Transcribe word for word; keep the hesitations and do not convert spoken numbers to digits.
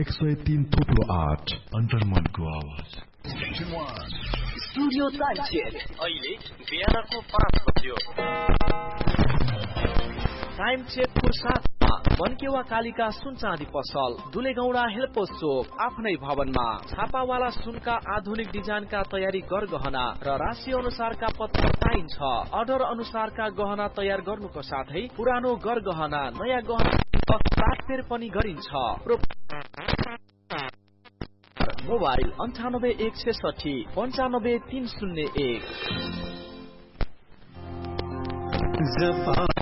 एक सय तीन थुप्रो आठ अन्तर्मनको आवाज। स्टुडियो टाइम अहिले बिहानको पाँच बज्यो। टाइम चेकको साथमा बनकेवा कालिका सुन चाँदी पसल, दुलेगौडा हेल्पोस चोक, आफ्नै भवनमा छापावाला सुनका आधुनिक डिजाइनका तयारी गरगहना र राशि अनुसारका पत्र पाइन्छ। अर्डर अनुसारका गहना तयार गर्नुको साथै पुरानो गरगहना नयाँ गहना सातफेर पनि गरिन्छ। मोबाइल अन्ठानब्बे एक छेसठी पन्चानब्बे तीन शून्य एक।